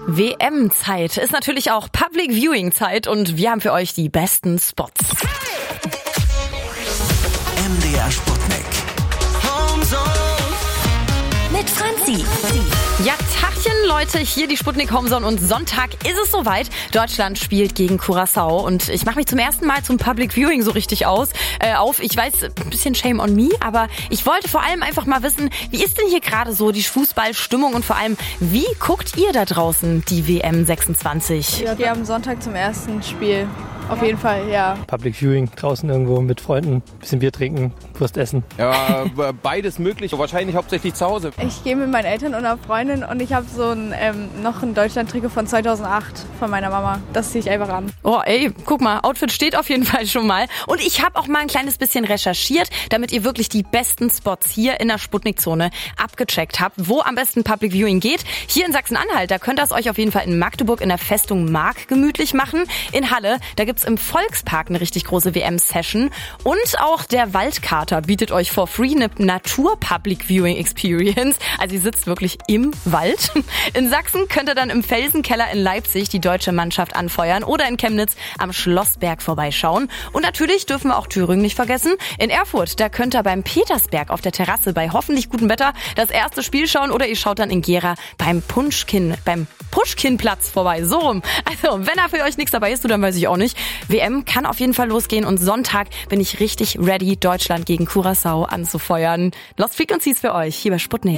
WM-Zeit ist natürlich auch Public Viewing-Zeit und wir haben für euch die besten Spots. MDR Sputnik. Mit Franzi. Ja, Tachchen, Leute, hier die Sputnik Homezone und Sonntag ist es soweit. Deutschland spielt gegen Curaçao und ich mache mich zum ersten Mal zum Public Viewing so richtig auf. Ich weiß, ein bisschen shame on me, aber ich wollte vor allem einfach mal wissen, wie ist denn hier gerade so die Fußballstimmung und vor allem, wie guckt ihr da draußen die WM 26? Ich gehe am Sonntag zum ersten Spiel. Auf jeden Fall, ja. Public Viewing draußen irgendwo mit Freunden, bisschen Bier trinken, Wurst essen. Ja, beides möglich, wahrscheinlich hauptsächlich zu Hause. Ich gehe mit meinen Eltern und einer Freundin und ich habe so noch ein Deutschland-Trikot von 2008 von meiner Mama. Das ziehe ich einfach an. Oh ey, guck mal, Outfit steht auf jeden Fall schon mal. Und ich habe auch mal ein kleines bisschen recherchiert, damit ihr wirklich die besten Spots hier in der Sputnik-Zone abgecheckt habt, wo am besten Public Viewing geht. Hier in Sachsen-Anhalt, da könnt ihr es euch auf jeden Fall in Magdeburg in der Festung Mark gemütlich machen. In Halle, da gibt's im Volkspark eine richtig große WM-Session. Und auch der Waldkater bietet euch for free eine Natur-Public-Viewing-Experience. Also ihr sitzt wirklich im Wald. In Sachsen könnt ihr dann im Felsenkeller in Leipzig die deutsche Mannschaft anfeuern oder in Chemnitz am Schlossberg vorbeischauen. Und natürlich dürfen wir auch Thüringen nicht vergessen. In Erfurt, da könnt ihr beim Petersberg auf der Terrasse bei hoffentlich gutem Wetter das erste Spiel schauen oder ihr schaut dann in Gera beim Puschkinplatz vorbei. So rum. Also, wenn da für euch nichts dabei ist, dann weiß ich auch nicht. WM kann auf jeden Fall losgehen und Sonntag bin ich richtig ready, Deutschland gegen Curaçao anzufeuern. Lost Frequencies für euch hier bei Sputnik.